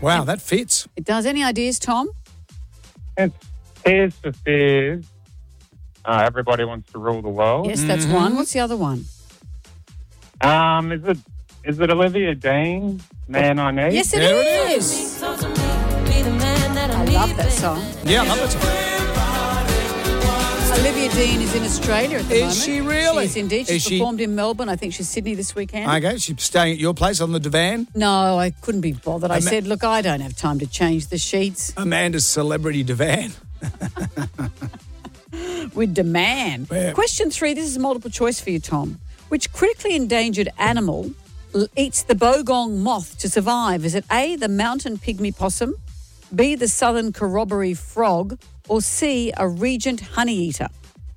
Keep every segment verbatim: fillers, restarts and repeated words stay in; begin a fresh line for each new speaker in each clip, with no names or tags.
Wow, that fits.
It does. Any ideas, Tom?
It's Tears for Fears. Uh, Everybody Wants to Rule the World.
Yes, that's
Mm-hmm.
one. What's the other one?
Um, is it is it Olivia Dean? Man I Need.
Yes, it
There it
is. I love that song.
Yeah, I love that song.
Olivia Dean is in Australia at the
Is
moment.
she really?
She is indeed. She's
Is she-
performed in Melbourne. I think she's Sydney this weekend.
Okay, she's staying at your place on the divan.
No, I couldn't be bothered. I
Ama-
said, look, I don't have time to change the sheets.
Amanda's celebrity divan.
With demand.
Yeah.
Question three, this is multiple choice for you, Tom. Which critically endangered animal l- eats the bogong moth to survive? Is it A, the mountain pygmy possum, B, the southern corroboree frog, or C, a regent honey eater?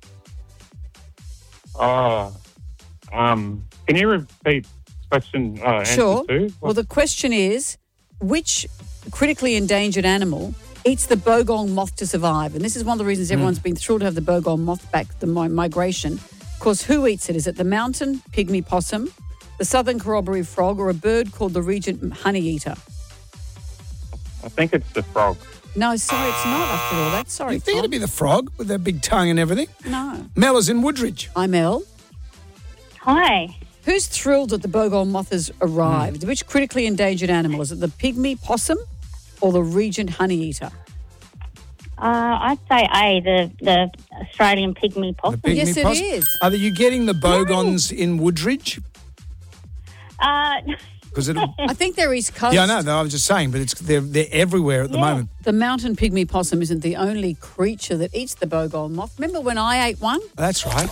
Oh, um, can you repeat question? Uh, answer
Sure.
two?
Well, the question is, which critically endangered animal eats the bogong moth to survive? And this is one of the reasons everyone's been thrilled to have the bogong moth back, the mi- migration. Of course, who eats it? Is it the mountain pygmy possum, the southern corroboree frog, or a bird called the regent honey eater?
I think it's the frog.
No, sorry, it's not after all that. Sorry,
You think
Tom.
it'd be the frog with that big tongue and everything?
No.
Mel is in Woodridge.
I'm Elle.
Hi.
Who's thrilled that the bogong moth has arrived? Which critically endangered animal? Is it the pygmy possum or the regent honey eater?
Uh, I'd say A, the, the Australian pygmy
The
possum.
pygmy
Yes, it
possum.
is.
Are you getting the bogons in Woodridge?
Uh,
Because it'll.
I think they're East Coast.
Yeah, I know. no, I was just saying, but it's they're they're everywhere at the
Yeah.
moment.
The mountain pygmy possum isn't the only creature that eats the bogong moth. Remember when I ate one?
That's right.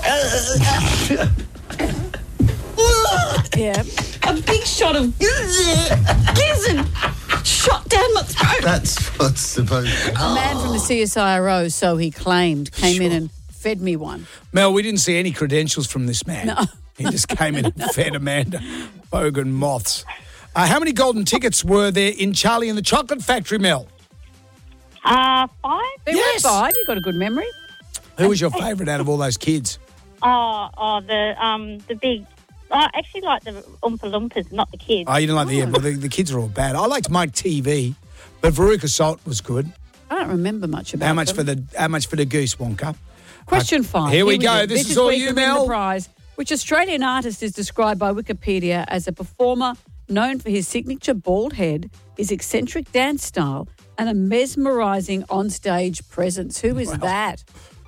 Yeah.
A big shot of gizzard shot down my throat.
That's what's supposed to
A man from the C S I R O, so he claimed, came in and fed me one.
Mel, we didn't see any credentials from this man.
No.
He just came in and fed Amanda bogan moths. Uh, how many golden tickets were there in Charlie and the Chocolate Factory, Mel?
uh, five?
They
Yes.
were five. You've got a good memory.
Who was your favourite out of all those kids?
Oh, oh, the um, the big. I actually like the Oompa Loompas, not the kids.
Oh, you didn't like the, yeah, well, the the kids are all bad. I liked Mike T V, but Veruca Salt was good.
I don't remember much about
How much
them.
for the how much for the goose Wonka?
Question five.
Here we go. This is all
where
you,
can win
Mel.
The prize. Which Australian artist is described by Wikipedia as a performer known for his signature bald head, his eccentric dance style, and a mesmerising onstage presence? Who is that?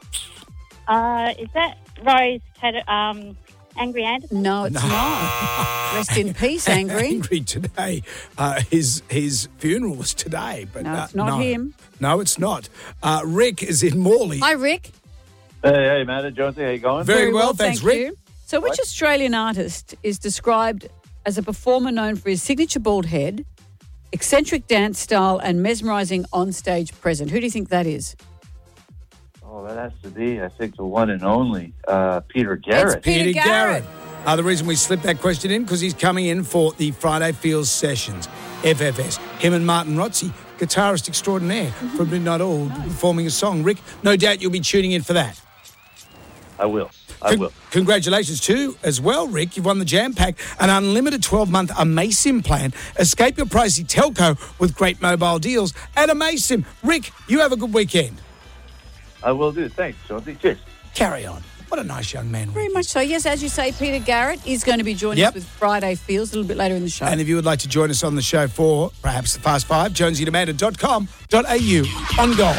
Uh, is that Rose Ted- um, Angry Anderson?
No, it's not. Rest in peace, Angry.
Angry today. Uh, his his funeral was today, but
No,
uh,
it's not
no.
him.
No, it's not. Uh, Rick is in Morley.
Hi, Rick.
Hey, hey, Amanda, Jonesy, how you going?
Very, well, thanks,
thank
Rick.
you. So which Australian artist is described as a performer known for his signature bald head, eccentric dance style, and mesmerising onstage presence? Who do you think that is?
Oh, that has to be, I think, the one and only uh, Peter Garrett.
It's Peter
Peter
Garrett.
Garrett. Uh, the reason we slipped that question in because he's coming in for the Friday Feels Sessions, F F S. Him and Martin Rotzi, guitarist extraordinaire from Midnight Oil, performing a song. Rick, no doubt you'll be tuning in for that.
I will. I
Con-
will.
Congratulations too, as well, Rick. You've won the Jam Pack, an unlimited twelve-month Amasim plan. Escape your pricey telco with great mobile deals at Amasim. Rick, you have a good weekend.
I will do. Thanks, Jonesy. Cheers.
Carry on. What a nice young man,
Very
Rick
much
is.
so. Yes, as you say, Peter Garrett is going to be joining
Yep.
us with Friday Feels a little bit later in the show.
And if you would like to join us on the show for perhaps the Fast Five, jonesy and amanda dot com dot a u on Gold.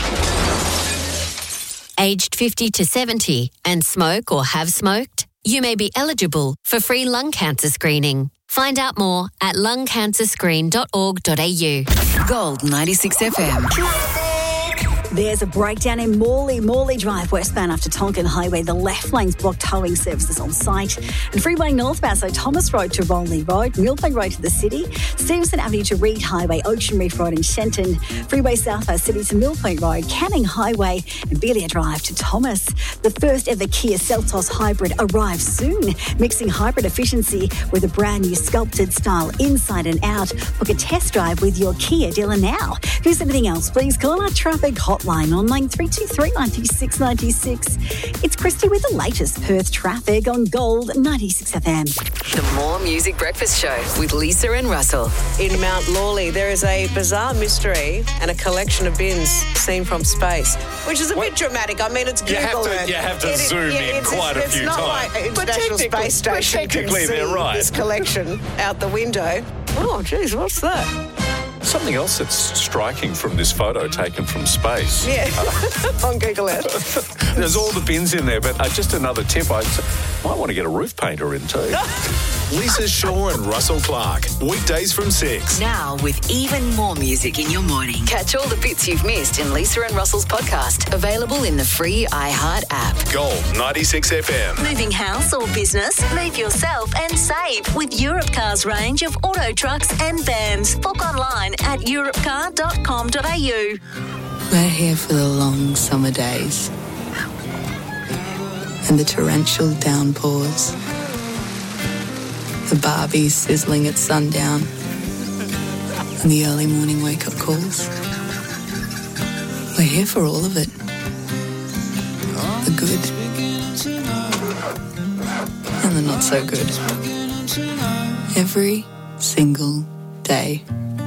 Aged fifty to seventy and smoke or have smoked? You may be eligible for free lung cancer screening. Find out more at lung cancer screen dot org dot a u.
Gold ninety-six F M.
There's a breakdown in Morley, Morley Drive, westbound after Tonkin Highway. The left lane's blocked, towing services on site. And Freeway northbound, so Thomas Road to Ronley Road, Millbank Road to the city, Stevenson Avenue to Reed Highway, Ocean Reef Road in Shenton, Freeway southbound City to Millpoint Road, Canning Highway, and Belia Drive to Thomas. The first ever Kia Seltos Hybrid arrives soon, mixing hybrid efficiency with a brand new sculpted style inside and out. Book a test drive with your Kia dealer now. If there's anything else, please call our traffic hotline hotline on nine three two three, nine six nine six. It's Christy with the latest Perth traffic on Gold ninety-six F M.
The More Music Breakfast Show with Lisa and Russell.
In Mount Lawley, there is a bizarre mystery and a collection of bins seen from space, which is a bit dramatic. I mean, it's Google
You have to,
Earth.
you have to
It is-
zoom
yeah,
in
it's-
quite a
it's
few
not
times.
like
But
International
technically-
Space Station
but technically
can see
they're right.
this collection out the window. Oh, geez, what's that?
Something else that's striking from this photo taken from space.
Yeah, on Google Earth.
There's all the bins in there, but uh, just another tip, I might want to get a roof painter in too.
Lisa Shaw and Russell Clark. Weekdays from six.
Now with even more music in your morning. Catch all the bits you've missed in Lisa and Russell's podcast. Available in the free iHeart app.
Gold ninety-six F M.
Moving house or business? Move yourself and save with Europcar's range of auto trucks and vans. Book online at europcar dot com dot a u.
We're here for the long summer days and the torrential downpours, the Barbies sizzling at sundown and the early morning wake-up calls. We're here for all of it. The good and the not so good. Every single day.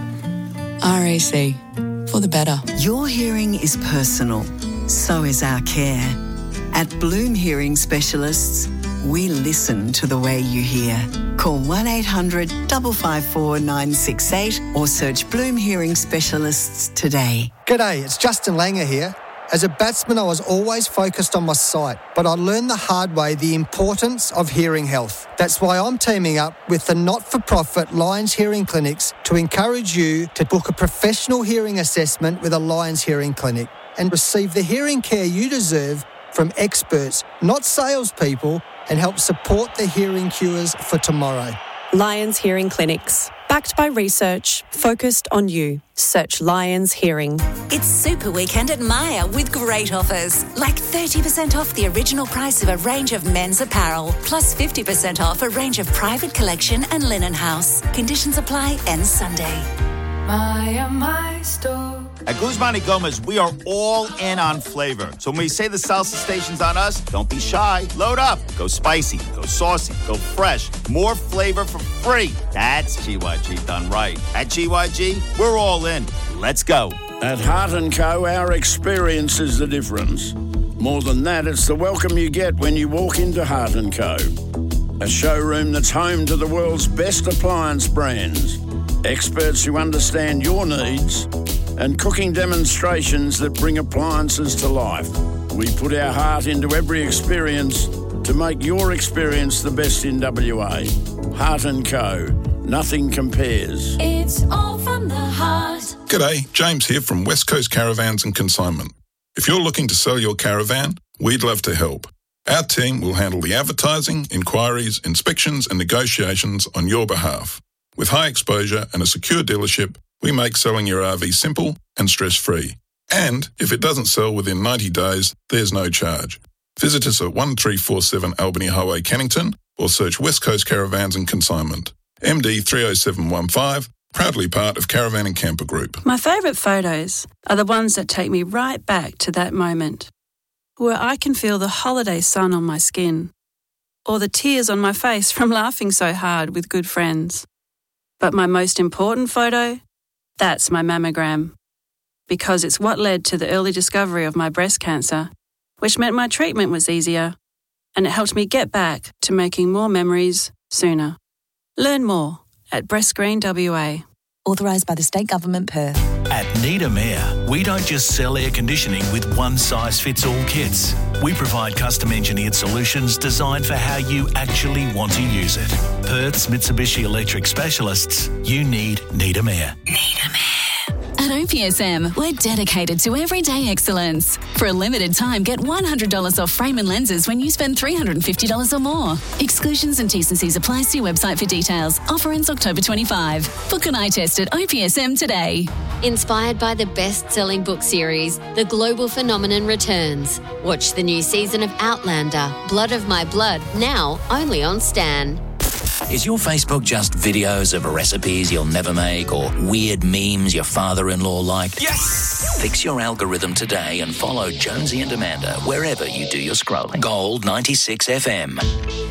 R A C, for the better.
Your hearing is personal, so is our care. At Bloom Hearing Specialists, we listen to the way you hear. Call one eight hundred, five five four, nine six eight or search Bloom Hearing Specialists today.
G'day, it's Justin Langer here. As a batsman, I was always focused on my sight, but I learned the hard way the importance of hearing health. That's why I'm teaming up with the not-for-profit Lions Hearing Clinics to encourage you to book a professional hearing assessment with a Lions Hearing Clinic and receive the hearing care you deserve from experts, not salespeople, and help support the hearing cures for tomorrow.
Lions Hearing Clinics. Backed by research, focused on you. Search Lions Hearing.
It's Super Weekend at Myer with great offers, like thirty percent off the original price of a range of men's apparel, plus fifty percent off a range of private collection and linen house. Conditions apply, ends Sunday.
Myer, my store.
At Guzman y Gomez, we are all in on flavor. So when we say the salsa station's on us, don't be shy. Load up. Go spicy, go saucy, go fresh. More flavor for free. That's G Y G done right. At G Y G, we're all in. Let's go.
At Heart and Co, our experience is the difference. More than that, it's the welcome you get when you walk into Heart and Co. A showroom that's home to the world's best appliance brands. Experts who understand your needs and cooking demonstrations that bring appliances to life. We put our heart into every experience to make your experience the best in W A. Heart and Co. Nothing compares.
It's all from the heart.
G'day, James here from West Coast Caravans and Consignment. If you're looking to sell your caravan, we'd love to help. Our team will handle the advertising, inquiries, inspections and negotiations on your behalf. With high exposure and a secure dealership, we make selling your R V simple and stress-free. And if it doesn't sell within ninety days, there's no charge. Visit us at one three four seven Albany Highway, Cannington, or search West Coast Caravans and Consignment. M D three oh seven one five, proudly part of Caravan and Camper Group.
My favourite photos are the ones that take me right back to that moment, where I can feel the holiday sun on my skin, or the tears on my face from laughing so hard with good friends. But my most important photo? That's my mammogram. Because it's what led to the early discovery of my breast cancer, which meant my treatment was easier, and it helped me get back to making more memories sooner. Learn more at Breast Screen W A.
Authorised by the State Government, Perth.
At Needham Air, we don't just sell air conditioning with one-size-fits-all kits. We provide custom-engineered solutions designed for how you actually want to use it. Perth's Mitsubishi Electric specialists, you need Needham Air.
Needham Air.
At O P S M, we're dedicated to everyday excellence. For a limited time, get one hundred dollars off frame and lenses when you spend three hundred fifty dollars or more. Exclusions and T's and C's apply. See website for details. Offer ends October twenty-fifth. Book an eye test at O P S M today.
Inspired by the best-selling book series, The Global Phenomenon returns. Watch the new season of Outlander, Blood of My Blood, now only on Stan.
Is your Facebook just videos of recipes you'll never make or weird memes your father-in-law liked? Yes! Fix your algorithm today and follow Jonesy and Amanda wherever you do your scrolling. Gold ninety-six F M.